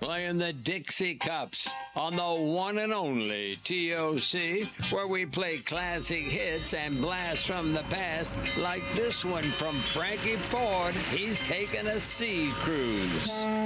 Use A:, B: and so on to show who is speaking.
A: playing the Dixie Cups on the one and only TOC, where we play classic hits and blasts from the past, like this one from Frankie Ford. He's taking a sea cruise.